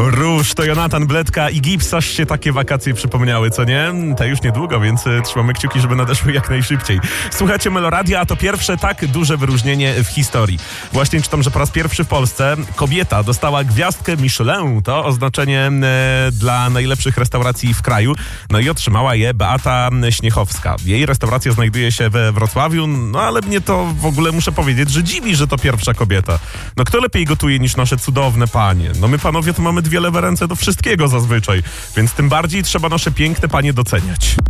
Róż, to Jonatan Bledka i Gips, aż się takie wakacje przypomniały, co nie? Te już niedługo, więc trzymamy kciuki, żeby nadeszły jak najszybciej. Słuchajcie Meloradia, a to pierwsze tak duże wyróżnienie w historii. Właśnie czytam, że po raz pierwszy w Polsce kobieta dostała gwiazdkę Michelin, to oznaczenie dla najlepszych restauracji w kraju. No i otrzymała je Beata Śniechowska. Jej restauracja znajduje się we Wrocławiu, no ale mnie to w ogóle muszę powiedzieć, że dziwi, że to pierwsza kobieta. No kto lepiej gotuje niż nasze cudowne panie? No my panowie to mamy dwie lewe ręce do wszystkiego zazwyczaj, więc tym bardziej trzeba nasze piękne panie doceniać.